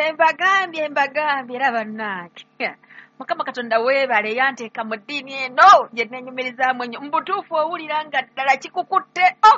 mbagambye era bannange Mukama Katonda weebale yanteeka mu ddiini eno gye neenyumirizaamu ennyo mu butuufu owulira nga ddala kikukutte